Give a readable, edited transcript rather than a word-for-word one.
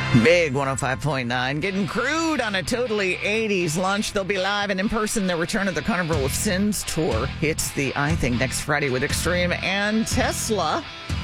Big 105.9, getting crude on a totally 80s lunch. They'll be live and in person. The return of the Carnival of Sins tour hits the I Think next Friday with Extreme and Tesla.